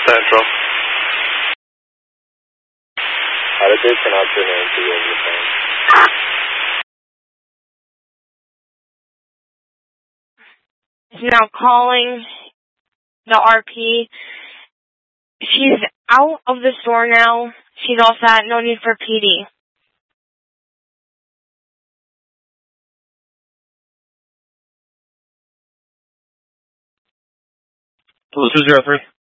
Central. How did they pronounce your name to you over the phone? Now calling the RP. She's out of the store now. She's all set. No need for PD. Blue 203.